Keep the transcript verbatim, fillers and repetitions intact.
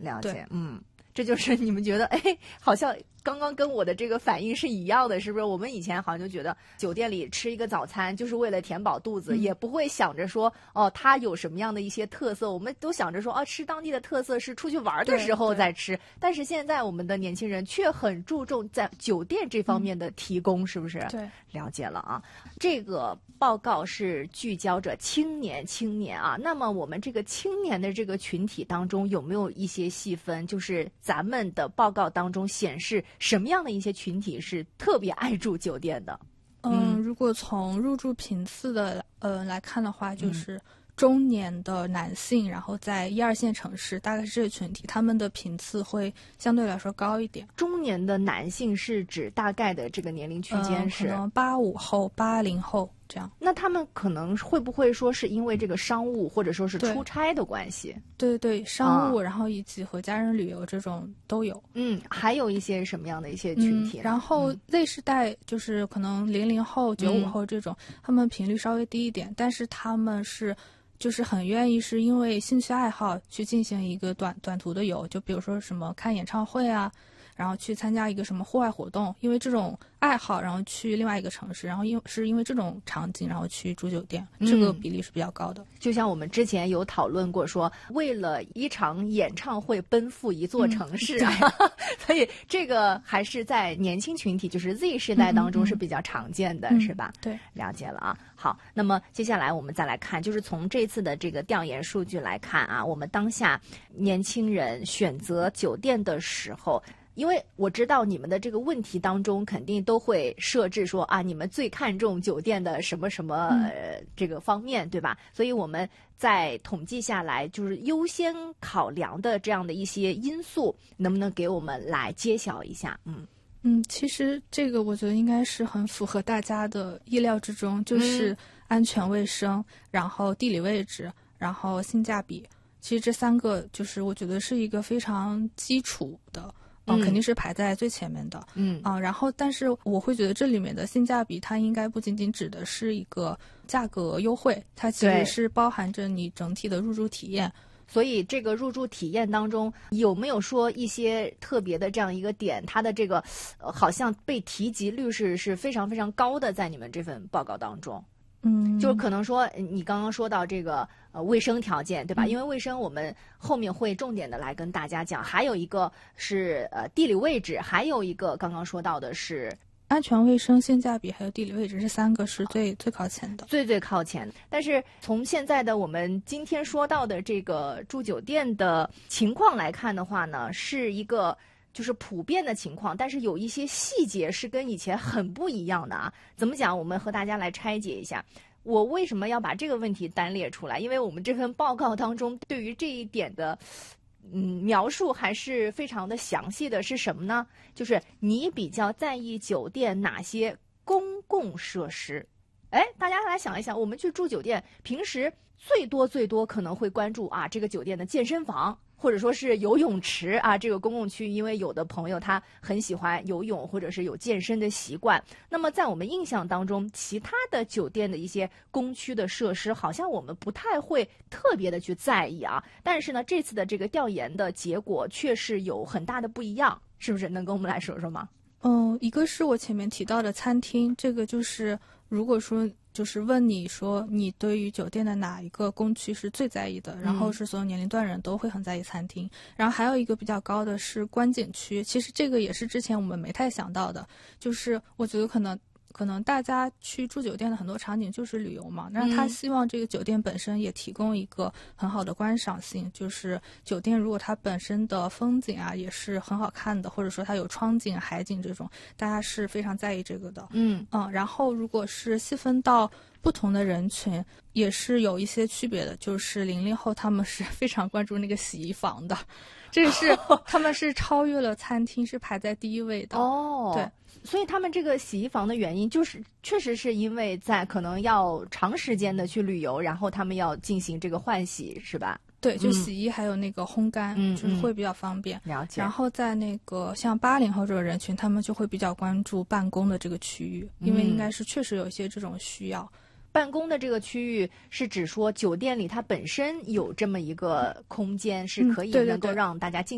了解，嗯。这就是你们觉得，哎，好像刚刚跟我的这个反应是一样的，是不是？我们以前好像就觉得酒店里吃一个早餐就是为了填饱肚子，嗯、也不会想着说，哦，它有什么样的一些特色，我们都想着说，哦，吃当地的特色是出去玩的时候再吃。但是现在我们的年轻人却很注重在酒店这方面的提供，嗯、是不是？ 对， 了解了啊。这个报告是聚焦着青年，青年啊。那么我们这个青年的这个群体当中，有没有一些细分？就是咱们的报告当中显示什么样的一些群体是特别爱住酒店的？ 嗯，嗯如果从入住频次的呃来看的话，就是中年的男性，嗯、然后在一二线城市，大概是这个群体，他们的频次会相对来说高一点。 中年的男性是指大概的这个年龄区间是？ 呃、可能八五后、八零后这样。 那他们可能会不会说是因为这个商务或者说是出差的关系？ 对 对, 对商务、啊，然后以及和家人旅游这种都有。 嗯，还有一些什么样的一些群体？ 嗯、然后 Z 世代就是可能零零后、九五后这种，嗯、他们频率稍微低一点，但是他们是。就是很愿意是因为兴趣爱好去进行一个短短途的游，就比如说什么看演唱会啊，然后去参加一个什么户外活动，因为这种爱好，然后去另外一个城市，然后因是因为这种场景，然后去住酒店，这个比例是比较高的。 嗯、就像我们之前有讨论过说，为了一场演唱会奔赴一座城市啊，嗯、所以这个还是在年轻群体，就是 Z 世代当中是比较常见的， 嗯、 是吧？ 对， 了解了啊。好，那么接下来我们再来看，就是从这次的这个调研数据来看啊，我们当下年轻人选择酒店的时候，因为我知道你们的这个问题当中肯定都会设置说啊，你们最看重酒店的什么什么、呃、这个方面，对吧？所以我们在统计下来，就是优先考量的这样的一些因素，能不能给我们来揭晓一下？嗯。 嗯，其实这个我觉得应该是很符合大家的意料之中，就是安全卫生，嗯、然后地理位置，然后性价比。其实这三个就是我觉得是一个非常基础的，嗯、呃，肯定是排在最前面的。嗯啊、呃，然后但是我会觉得这里面的性价比，它应该不仅仅指的是一个价格优惠，它其实是包含着你整体的入住体验。 所以这个入住体验当中有没有说一些特别的这样一个点，它的这个、呃、好像被提及率是是非常非常高的，在你们这份报告当中？ 嗯， 就是可能说你刚刚说到这个呃卫生条件，对吧？嗯、因为卫生我们后面会重点的来跟大家讲，还有一个是呃地理位置，还有一个刚刚说到的是。 安全卫生、性价比还有地理位置，这三个是最最靠前的， 最最靠前。但是从现在的我们今天说到的这个住酒店的情况来看的话呢，是一个就是普遍的情况，但是有一些细节是跟以前很不一样的啊。怎么讲？我们和大家来拆解一下。我为什么要把这个问题单列出来？因为我们这份报告当中对于这一点的。嗯，描述还是非常的详细的，是什么呢？就是你比较在意酒店哪些公共设施？哎，大家来想一想，我们去住酒店，平时最多最多可能会关注啊，这个酒店的健身房，或者说是游泳池啊，这个公共区，因为有的朋友他很喜欢游泳，或者是有健身的习惯。那么在我们印象当中，其他的酒店的一些公区的设施，好像我们不太会特别的去在意啊。但是呢，这次的这个调研的结果却是有很大的不一样，是不是？能跟我们来说说吗？ 嗯，一个是我前面提到的餐厅，这个就是如果说就是问你说你对于酒店的哪一个公区是最在意的，然后是所有年龄段人都会很在意餐厅。嗯、然后还有一个比较高的是观景区，其实这个也是之前我们没太想到的，就是我觉得可能可能大家去住酒店的很多场景就是旅游嘛，那他希望这个酒店本身也提供一个很好的观赏性，就是酒店如果它本身的风景啊也是很好看的，或者说它有窗景、海景这种，大家是非常在意这个的。嗯嗯，然后如果是细分到不同的人群，也是有一些区别的，就是零零后他们是非常关注那个洗衣房的，这个是他们是超越了餐厅，是排在第一位的。 哦， 对。 所以他们这个洗衣房的原因，就是确实是因为在可能要长时间的去旅游，然后他们要进行这个换洗，是吧？ 对，就洗衣还有那个烘干，嗯、就是会比较方便。 了解。 然后在那个像八零后这个人群，他们就会比较关注办公的这个区域，因为应该是确实有一些这种需要。 办公的这个区域是指说酒店里它本身有这么一个空间，是可以能够让大家进